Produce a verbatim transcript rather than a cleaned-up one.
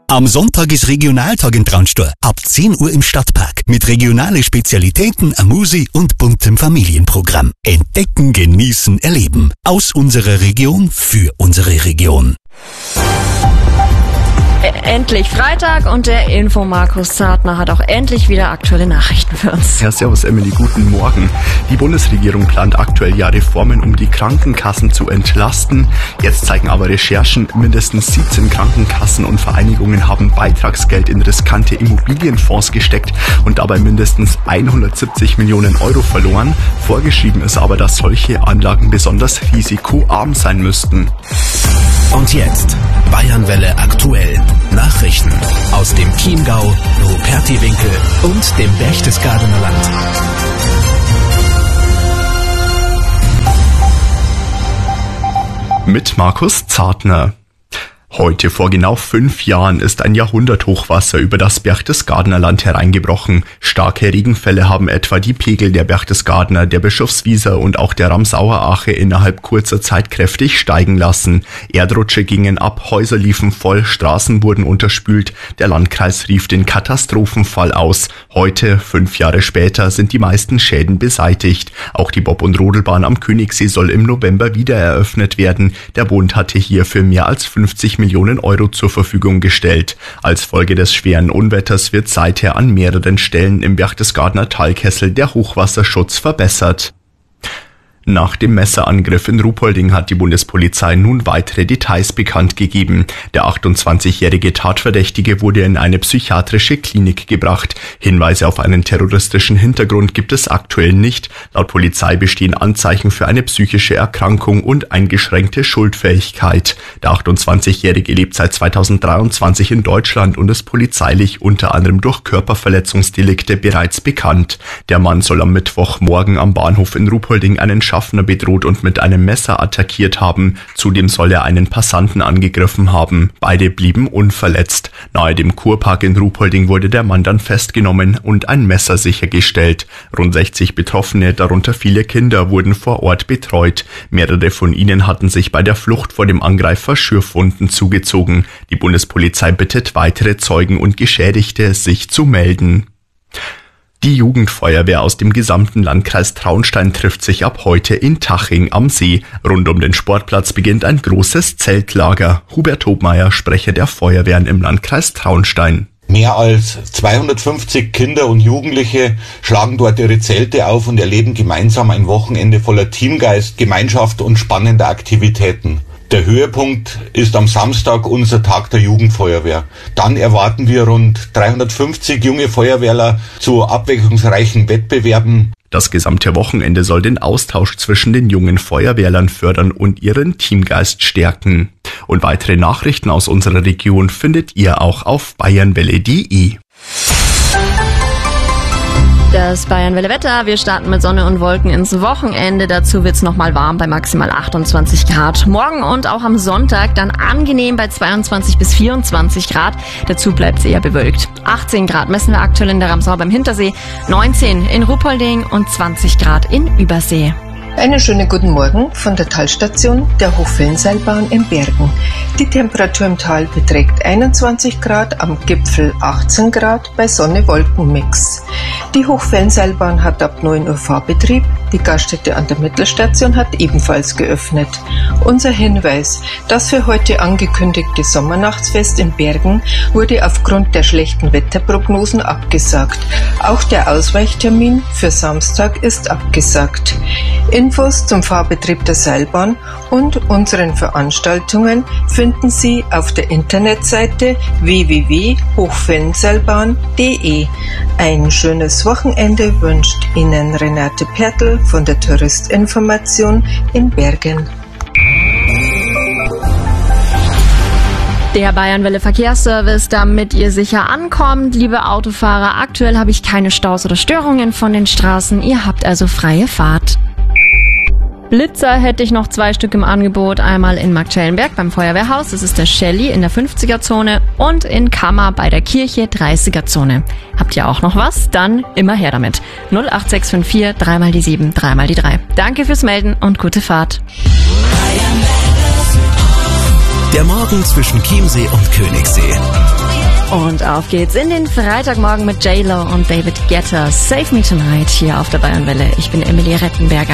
Am Sonntag ist Regionaltag in Traunstein. Ab zehn Uhr im Stadtpark. Mit regionalen Spezialitäten, Amusi und buntem Familienprogramm. Entdecken, genießen, erleben. Aus unserer Region, für unsere Region. Endlich Freitag und der Info Markus Zartner hat auch endlich wieder aktuelle Nachrichten für uns. Ja, servus Emily, guten Morgen. Die Bundesregierung plant aktuell ja Reformen, um die Krankenkassen zu entlasten. Jetzt zeigen aber Recherchen, mindestens siebzehn Krankenkassen und Vereinigungen haben Beitragsgeld in riskante Immobilienfonds gesteckt und dabei mindestens hundertsiebzig Millionen Euro verloren. Vorgeschrieben ist aber, dass solche Anlagen besonders risikoarm sein müssten. Und jetzt Bayernwelle aktuell. Nachrichten aus dem Chiemgau, Rupertiwinkel und dem Berchtesgadener Land. Mit Markus Zartner. Heute vor genau fünf Jahren ist ein Jahrhunderthochwasser über das Berchtesgadener Land hereingebrochen. Starke Regenfälle haben etwa die Pegel der Berchtesgadener, der Bischofswieser und auch der Ramsauer Ache innerhalb kurzer Zeit kräftig steigen lassen. Erdrutsche gingen ab, Häuser liefen voll, Straßen wurden unterspült. Der Landkreis rief den Katastrophenfall aus. Heute, fünf Jahre später, sind die meisten Schäden beseitigt. Auch die Bob- und Rodelbahn am Königssee soll im November wieder eröffnet werden. Der Bund hatte hierfür mehr als fünfzig Millionen Euro zur Verfügung gestellt. Als Folge des schweren Unwetters wird seither an mehreren Stellen im Berchtesgadener Talkessel der Hochwasserschutz verbessert. Nach dem Messerangriff in Ruhpolding hat die Bundespolizei nun weitere Details bekannt gegeben. Der achtundzwanzigjährige Tatverdächtige wurde in eine psychiatrische Klinik gebracht. Hinweise auf einen terroristischen Hintergrund gibt es aktuell nicht. Laut Polizei bestehen Anzeichen für eine psychische Erkrankung und eingeschränkte Schuldfähigkeit. Der achtundzwanzigjährige lebt seit zweitausenddreiundzwanzig in Deutschland und ist polizeilich unter anderem durch Körperverletzungsdelikte bereits bekannt. Der Mann soll am Mittwochmorgen am Bahnhof in Ruhpolding einen Schaffner bedroht und mit einem Messer attackiert haben. Zudem soll er einen Passanten angegriffen haben. Beide blieben unverletzt. Nahe dem Kurpark in Ruhpolding wurde der Mann dann festgenommen und ein Messer sichergestellt. Rund sechzig Betroffene, darunter viele Kinder, wurden vor Ort betreut. Mehrere von ihnen hatten sich bei der Flucht vor dem Angreifer Schürfwunden zugezogen. Die Bundespolizei bittet weitere Zeugen und Geschädigte, sich zu melden. Die Jugendfeuerwehr aus dem gesamten Landkreis Traunstein trifft sich ab heute in Taching am See. Rund um den Sportplatz beginnt ein großes Zeltlager. Hubert Hobmeier, Sprecher der Feuerwehren im Landkreis Traunstein. Mehr als zweihundertfünfzig Kinder und Jugendliche schlagen dort ihre Zelte auf und erleben gemeinsam ein Wochenende voller Teamgeist, Gemeinschaft und spannender Aktivitäten. Der Höhepunkt ist am Samstag unser Tag der Jugendfeuerwehr. Dann erwarten wir rund dreihundertfünfzig junge Feuerwehrler zu abwechslungsreichen Wettbewerben. Das gesamte Wochenende soll den Austausch zwischen den jungen Feuerwehrlern fördern und ihren Teamgeist stärken. Und weitere Nachrichten aus unserer Region findet ihr auch auf bayernwelle punkt de. Das Bayernwelle Wetter. Wir starten mit Sonne und Wolken ins Wochenende. Dazu wird's nochmal warm bei maximal achtundzwanzig Grad. Morgen und auch am Sonntag dann angenehm bei zweiundzwanzig bis vierundzwanzig Grad. Dazu bleibt's eher bewölkt. achtzehn Grad messen wir aktuell in der Ramsau beim Hintersee, neunzehn in Ruhpolding und zwanzig Grad in Übersee. Einen schönen guten Morgen von der Talstation der Hochwellenseilbahn in Bergen. Die Temperatur im Tal beträgt einundzwanzig Grad, am Gipfel achtzehn Grad bei Sonne-Wolken-Mix. Die Hochwellenseilbahn hat ab neun Uhr Fahrbetrieb. Die Gaststätte an der Mittelstation hat ebenfalls geöffnet. Unser Hinweis: Das für heute angekündigte Sommernachtsfest in Bergen wurde aufgrund der schlechten Wetterprognosen abgesagt. Auch der Ausweichtermin für Samstag ist abgesagt. Infos zum Fahrbetrieb der Seilbahn und unseren Veranstaltungen finden Sie auf der Internetseite w w w punkt hochwellenseilbahn punkt de. Ein schönes Wochenende wünscht Ihnen Renate Pertl von der Touristinformation in Bergen. Der Bayernwelle Verkehrsservice, damit ihr sicher ankommt. Liebe Autofahrer, aktuell habe ich keine Staus oder Störungen von den Straßen. Ihr habt also freie Fahrt. Blitzer hätte ich noch zwei Stück im Angebot. Einmal in Marktschellenberg beim Feuerwehrhaus, das ist der Shelly in der fünfziger-Zone, und in Kammer bei der Kirche dreißiger-Zone. Habt ihr auch noch was? Dann immer her damit. null acht sechs fünf vier, drei mal die sieben, drei mal die drei. Danke fürs Melden und gute Fahrt. Der Morgen zwischen Chiemsee und Königssee. Und auf geht's in den Freitagmorgen mit J-Lo und David Guetta. Save Me Tonight hier auf der Bayernwelle. Ich bin Emilie Rettenberger.